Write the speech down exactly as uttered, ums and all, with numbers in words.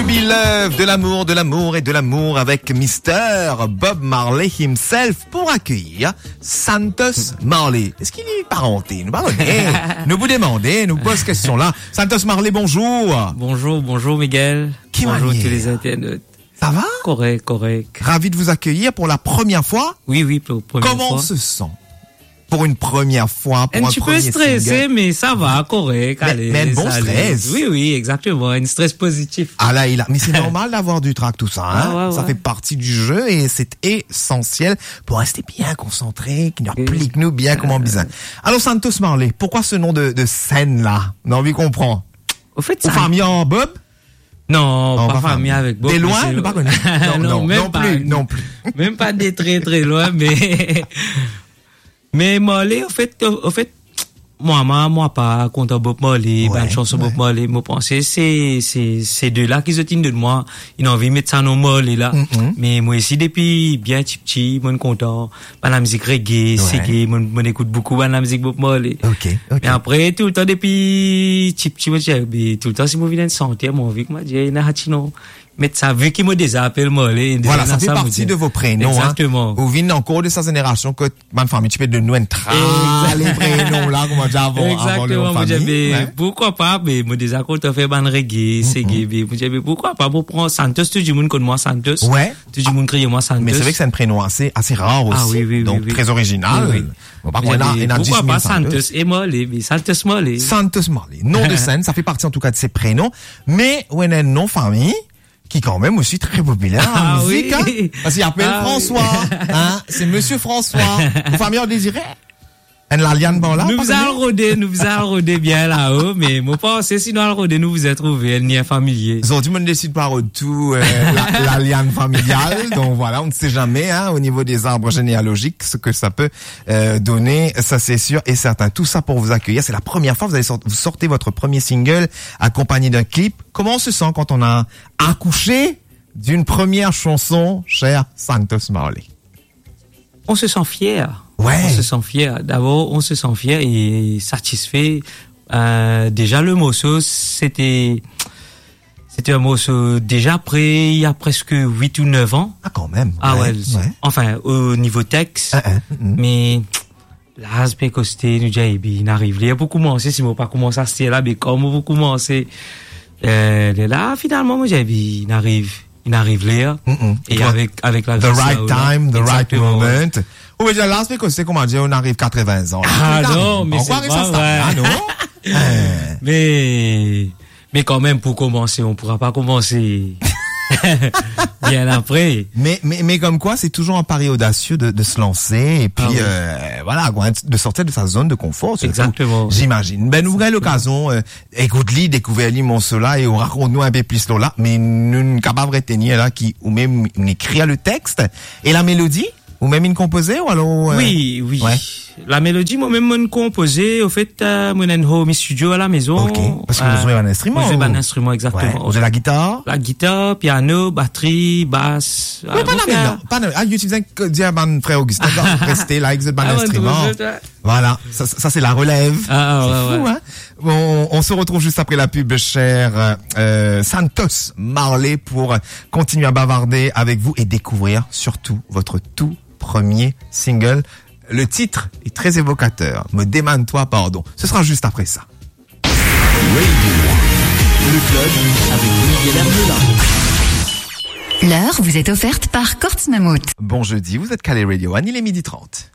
To Be Loved, de l'amour, de l'amour et de l'amour avec mister Bob Marley himself pour accueillir Santos Marley. Est-ce qu'il est parenté? Nous pardonnez, nous vous demandez, nous posons cette question-là. Santos Marley, bonjour. Bonjour, bonjour Miguel. Qui bonjour manière? tous les internautes. Ça va? Correct, correct. Ravi de vous accueillir pour la première fois. Oui, oui, pour la première Comment fois. on se sent? Pour une première fois, pour un, un petit peu premier stressé, single. mais ça va, correct. Mais- allez, mais un bon ça allait. stress. Oui, oui, exactement. Un stress positif. Ah là, il a, mais c'est normal d'avoir du trac, tout ça, hein. Ah ouais, Ça ouais. fait partie du jeu et c'est essentiel pour rester bien concentré, qu'il nous applique nous bien comment besoin. Alors, Santos Marley, pourquoi ce nom de, de scène là? On a envie qu'on prend. Au fait, Ou ça... famille en Bob? Non, Non, pas pas famille famille. avec Bob. T'es mais loin, c'est- ne pas connaître. Non, non, non, même non pas. plus, non plus. Même pas des très très loin, mais mais Marley, au fait, au fait, moi, moi, moi pas contre Bob Marley, Ouais, ben chanson ouais. Bob Marley, moi pensais c'est c'est ces deux là qui se tiennent de moi, ils ont envie de mettre ça dans Marley là. Mm-hmm. Mais moi aussi depuis bien petit petit, moi content, ben la musique reggae, c'est gay, moi moi écoute beaucoup ben la musique Bob Marley. Ok, ok. Mais après tout le temps depuis petit petit moi j'ai ben, tout le temps si moi viens de sentir mon vie que moi j'ai na hatino mettre ça vu qu'il me désappelle Marley. Voilà, ça fait partie de vos prénoms, Exactement. hein. Vous venez encore de sa génération que, ma famille, tu peux de nous entrer les prénoms là, comme on dit avant, avant le Exactement, nom moi famille. j'avais, Ouais. pourquoi pas, mais moi déjà quand on fait ban reggae, c'est gay, mais moi j'avais, pourquoi pas, pour prendre Santos, tout le monde connaît moi Santos. Ouais. Tout le monde crie moi Santos. Mais c'est vrai que c'est un prénom assez, assez rare aussi. Ah oui, oui, oui, donc oui. très original. Oui, oui. Bon, par Moi, contre, il y en a- j'avais, il y en a dix pourquoi mille pas Santos. Santos et Marley, mais Santos Marley. Santos Marley. Nom de scène, ça fait partie en tout cas de ses prénoms. Mais, on a un nom famille qui est quand même aussi très populaire en Ah musique, oui. hein. Parce qu'il appelle Ah François, oui. hein. C'est Monsieur François. Vos familles ont désiré. Un Laliane bon là. Nous pas vous allons rôder, nous vous allons rôder bien là-haut, mais moi pensez, sinon le rôder, nous vous êtes trouvé, elle n'y est familier. Aujourd'hui, on ne décide pas de tout euh, la, la liane familiale. Donc voilà, on ne sait jamais hein, au niveau des arbres généalogiques ce que ça peut euh, donner. Ça c'est sûr et certain. Tout ça pour vous accueillir. C'est la première fois que vous allez sortir, vous sortez votre premier single accompagné d'un clip. Comment on se sent quand on a accouché d'une première chanson, cher Santos Marley? On se sent fier. Ouais. On se sent fier. D'abord, on se sent fier et satisfait. Euh, déjà, le morceau, c'était, c'était un morceau déjà prêt il y a presque huit ou neuf ans. Ah quand même. Ah ouais. ouais. Enfin, au niveau texte. Ah, ah, mm. Mais, là, c'est costé, nous disons, il arrive. Il y a beaucoup commencé, si moi pas commencé à se là, mais comme vous commencé, euh, là, finalement, moi, j'ai dit, il arrive. Il arrive là. Mm-mm. Et Toi, avec, avec la The vie, right ça, là. time, the right Exactement. moment. Ou bien là, c'est que c'est comment dire, on arrive quatre-vingts ans. Ah non, mais on c'est croirait pas ça, ça, vrai. ah, non? Euh, Mais, mais quand même, pour commencer, on pourra pas commencer bien après. Mais, mais, mais comme quoi, c'est toujours un pari audacieux de, de se lancer et puis, Ah oui. euh, voilà, quoi, de sortir de sa zone de confort. surtout, Exactement. J'imagine. Ben, nous aurons l'occasion, euh, écoute-li, découvert-li mon cela et on raconte-nous un peu plus là, mais nous ne capables de retenir là qui, ou même, écrire le texte et la mélodie, ou même une composée, ou alors, euh, Oui, oui. ouais. La mélodie, moi-même, moi, composé, au fait, euh, moi, j'ai un home studio à la maison. Ok. Parce que vous Euh, jouez un instrument. Moi, je joue ou- un instrument, exactement. Ouais. Vous avez la guitare? La guitare, piano, batterie, basse. Mais pas là maintenant. Pas là. Ah, YouTube, que dire, ban, frère Augustin, restez là avec ce ban Ah, ouais, instrument. tout, tout, tout. Voilà. Ça, ça c'est la relève. Ah, C'est ouais, fou, ouais. hein. Bon, on se retrouve juste après la pub, cher, euh, Santos Marley, pour continuer à bavarder avec vous et découvrir surtout votre tout premier single. Le titre est très évocateur. Me démane-toi, pardon. Ce sera juste après ça. Le club avec Miguel Hermela. L'heure vous est offerte par Kortz Mammouth. Bon jeudi, vous êtes Calais Radio One, il est midi trente.